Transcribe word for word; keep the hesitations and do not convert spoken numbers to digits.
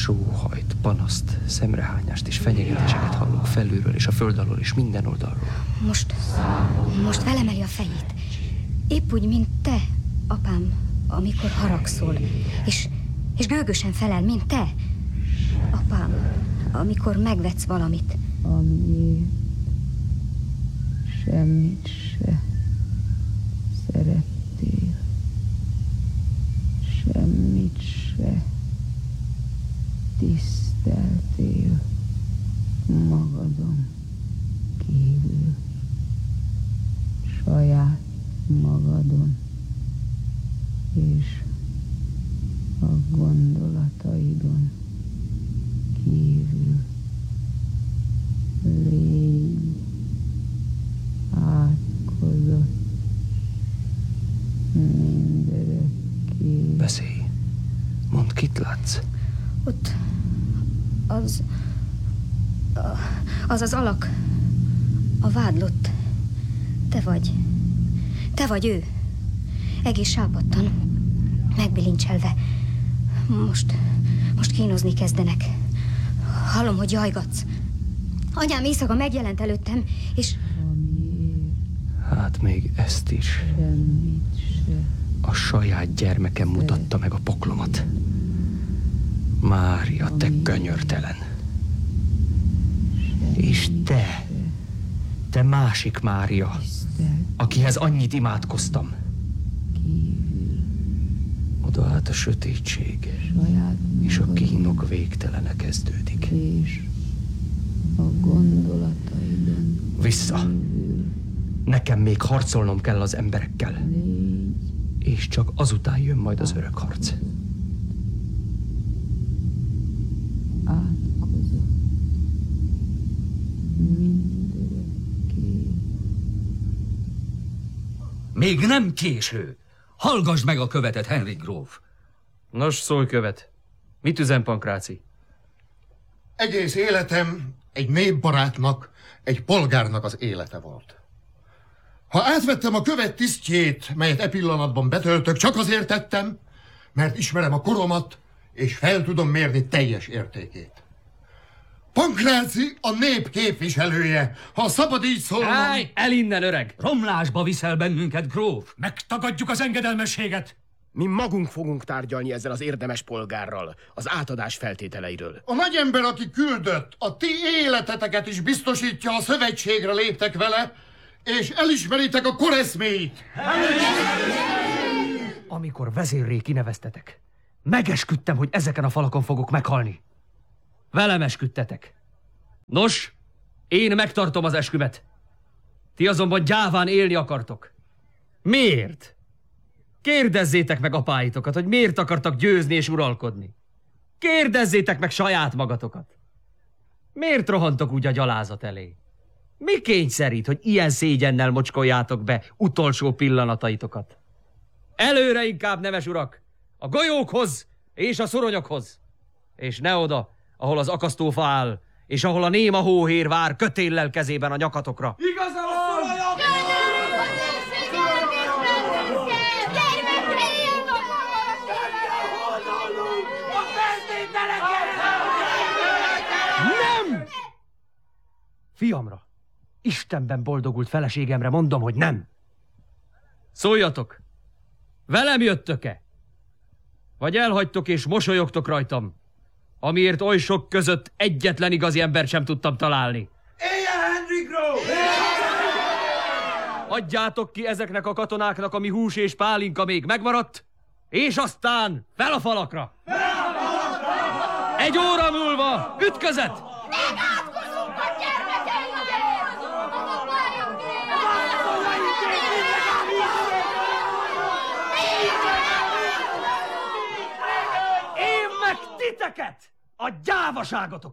Sóhajt, panaszt, szemrehányást és fenyegetéseket hallok felülről és a föld alól és minden oldalról. Most, most felemeli a fejét. Épp úgy, mint te, apám, amikor haragszol. És, és gőgösen felel, mint te, apám, amikor megvetsz valamit. Amiért semmit se szerettél. Semmit se tiszteltél magadon kívül, saját magadon és a gondolataidon kívül. Légy átkozott mindörökké. Beszélj. Mondd, kit látsz? Ott az... Az az alak. A vádlott. Te vagy. Te vagy ő. Egész sápadtan. Megbilincselve. Most... Most kínozni kezdenek. Hallom, hogy jajgatsz. Anyám éjszaka megjelent előttem, és... Hát még ezt is. Semmit se. A saját gyermekem mutatta meg a poklomat. Mária, te könyörtelen. És te, te másik Mária, akihez annyit imádkoztam. Oda át a sötétség, és a kínok végtelene kezdődik. És a gondolataidon Vissza! Nekem még harcolnom kell az emberekkel. És csak azután jön majd az örök harc. átkozott mindörökké. Még nem késő. Hallgass meg a követet, Henrik gróf. Nos, szólj, követ. Mit üzen, Pankráci? Egész életem egy népbarátnak, egy polgárnak az élete volt. Ha átvettem a követ tisztjét, melyet e pillanatban betöltök, csak azért tettem, mert ismerem a koromat, és fel tudom mérni teljes értékét. Pankráci a nép képviselője, ha szabad így szólnom... Állj, el innen, öreg! Romlásba viszel bennünket, gróf. Megtagadjuk az engedelmességet. Mi magunk fogunk tárgyalni ezzel az érdemes polgárral, az átadás feltételeiről. A nagyember, aki küldött, a ti életeteket is biztosítja, a szövetségre léptek vele, és elismeritek a koreszméit. Amikor vezérré kineveztetek, megesküdtem, hogy ezeken a falakon fogok meghalni. Velem esküdtetek. Nos, én megtartom az eskümet. Ti azonban gyáván élni akartok. Miért? Kérdezzétek meg apáitokat, hogy miért akartak győzni és uralkodni. Kérdezzétek meg saját magatokat. Miért rohantok úgy a gyalázat elé? Mi kényszerít, hogy ilyen szégyennel mocskoljátok be utolsó pillanataitokat? Előre inkább, nemes urak, a golyókhoz és a szoronyokhoz. És ne oda, ahol az akasztófa áll, és ahol a néma hóhér vár kötéllel kezében a nyakatokra. Igaza van! Nem! Fiamra, Istenben boldogult feleségemre mondom, hogy nem. Szóljatok! Velem jöttök-e? Vagy elhagytok és mosolyogtok rajtam, amiért oly sok között egyetlen igazi embert sem tudtam találni? Éljen, Henrik gróf! Adjátok ki ezeknek a katonáknak, ami hús és pálinka még megmaradt, és aztán fel a falakra! Fel a falakra! Egy óra múlva ütközet! Megátkozunk a gyermekeinkért! Én meg titeket! A gyávaságotokat!